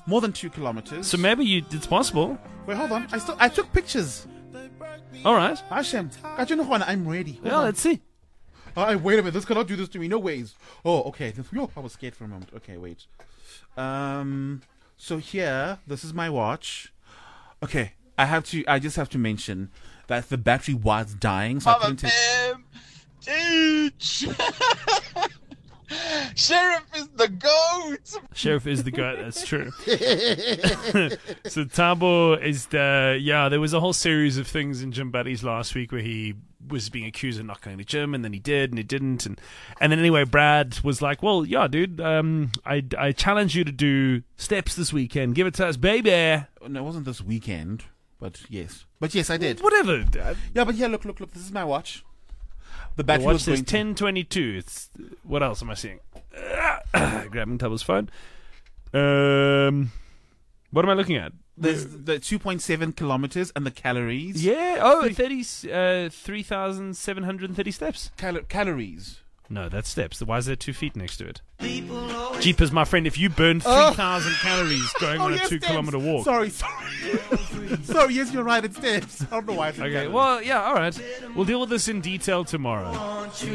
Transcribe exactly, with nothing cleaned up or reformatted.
more than two kilometers. So maybe you, it's possible. Wait, hold on. I still I took pictures. All right. Hashem, I'm ready. Hold Yeah, on. let's see. Oh, wait a minute. This cannot do this to me. No ways. Oh, okay. This, oh, I was scared for a moment. Okay, wait. Um. So here, this is my watch. Okay, I have to. I just have to mention that the battery was dying, so I couldn't take. Dude. Sheriff is the goat. Sheriff is the goat. That's true. So Thabo is the yeah. There was a whole series of things in Gym Buddies last week where he was being accused of not going to gym, and then he did, and he didn't, and and then anyway, Brad was like, "Well, yeah, dude, um, I I challenge you to do steps this weekend. Give it to us, baby." No, it wasn't this weekend, but yes, but yes, I did. Whatever. Yeah, but here, look, look, look. This is my watch. The The battery watch was says going to- ten twenty-two. It's what else am I seeing? Grabbing Tabo's phone. Um, what am I looking at? There's the two point seven kilometers and the calories. Yeah. Oh, thirty, uh, three thousand seven hundred thirty steps. Cal- calories. No, that's steps. Why is there two feet next to it? Jeepers, my friend, if you burn three thousand calories going Oh, on a yes, two steps. kilometer walk. Sorry, sorry. sorry, yes, you're right. It's steps. I don't know why I said Okay, calories. well, yeah, all right. We'll deal with this in detail tomorrow.